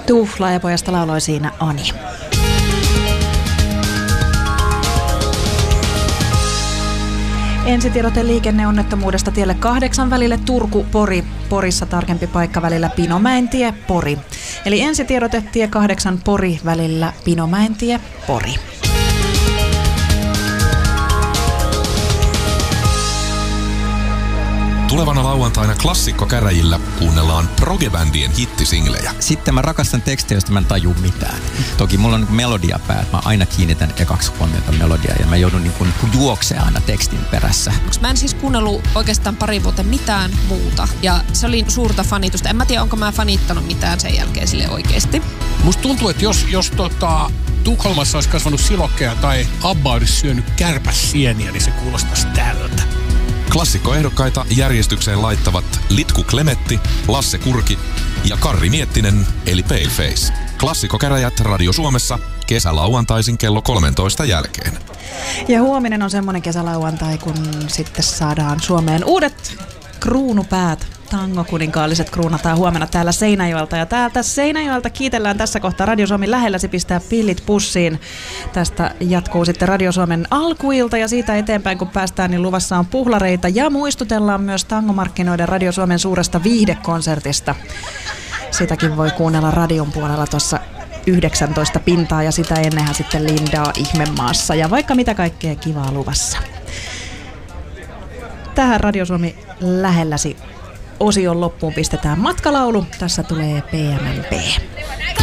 Tuuflaajapojasta lauloi siinä Ani. Ensitiedote liikenneonnettomuudesta tielle 8 välille Turku-Pori. Porissa tarkempi paikka välillä Pinomäentie-Pori. Eli ensitiedote tie 8 Pori välillä Pinomäentie-Pori. Tulevana lauantaina klassikkokäräjillä kuunnellaan progebändien hittisinglejä. Sitten mä rakastan tekstejä, joista mä en taju mitään. Toki mulla on melodiapää, että mä aina kiinnitän ekaksi huomiota melodiaa ja mä joudun niin kuin juoksemaan aina tekstin perässä. Mä en siis kuunnellut oikeastaan pari vuotta mitään muuta ja se oli suurta fanitusta. En mä tiedä, onko mä fanittanut mitään sen jälkeen sille oikeasti. Musta tuntuu, että jos Tukholmassa olisi kasvanut silokkeja tai Abba olisi syönyt kärpäsieniä, niin se kuulostaisi tältä. Klassikkoehdokkaita järjestykseen laittavat Litku Klemetti, Lasse Kurki ja Karri Miettinen eli Paleface. Klassikkokäräjät Radio Suomessa kesälauantaisin kello 13 jälkeen. Ja huominen on semmoinen kesälauantai, kun sitten saadaan Suomeen uudet kruunupäät. Tangokuninkaaliset kruunataan huomenna täällä Seinäjoelta. Ja täältä Seinäjoelta kiitellään tässä kohtaa Radio Suomen lähellä. Se pistää pillit pussiin. Tästä jatkuu sitten Radio Suomen alkuilta ja siitä eteenpäin kun päästään, niin luvassa on puhlareita. Ja muistutellaan myös tangomarkkinoiden Radio Suomen suuresta viihdekonsertista. Sitäkin voi kuunnella radion puolella tuossa 19 pintaa ja sitä ennenhän sitten Lindaa Ihmemaassa. Ja vaikka mitä kaikkea kivaa luvassa. Tähän Radio Suomi lähelläsi osion loppuun pistetään matkalaulu. Tässä tulee PMMP.